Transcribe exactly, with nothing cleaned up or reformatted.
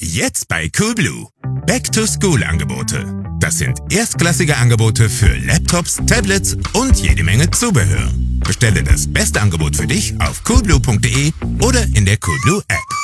Jetzt bei Coolblue. Back-to-School-Angebote. Das sind erstklassige Angebote für Laptops, Tablets und jede Menge Zubehör. Bestelle das beste Angebot für dich auf coolblue punkt de oder in der Coolblue App.